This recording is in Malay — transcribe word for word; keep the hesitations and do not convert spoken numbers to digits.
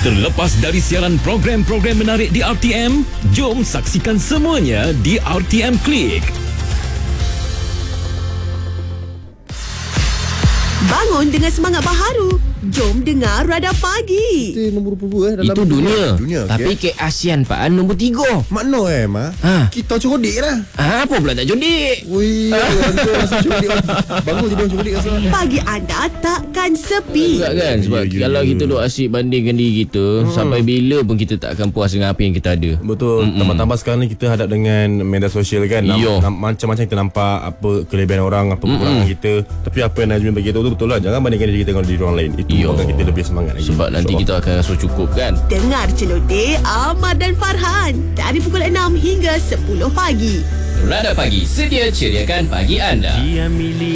Terlepas dari siaran program-program menarik di R T M, jom saksikan semuanya di R T M Click. Bangun dengan semangat baharu. Jom dengar Radar Pagi. Itu nombor berapa eh? Dalam Itu dunia, dunia okay. Tapi ke ASEAN Pak nombor tiga. Makna eh Ma Ha. Kita codik lah. Ha, apa pula tak jodik? Wih, tu rasa codik. Bangun tidur codik rasa. Pagi anda takkan sepi. Juga kan? Sebab Ya, ya, kalau ya. kita duk asyik bandingkan diri kita, hmm. sampai bila pun kita tak akan puas dengan apa yang kita ada. Betul. Mm-mm. Tambah-tambah sekarang ni kita hadap dengan media sosial kan. Nam- Yo. nam- macam-macam kita nampak apa kelebihan orang, apa kekurangan kita. Tapi apa yang Najmi bagi tahu tu betul lah. Jangan bandingkan diri kita dengan diri orang lain. Itu Yo. akan kita lebih semangat lagi. Sebab nanti kita akan rasa cukup kan. Dengar celoteh Ahmad dan Farhan dari pukul enam hingga sepuluh pagi. Radar Pagi sedia ceriakan pagi anda.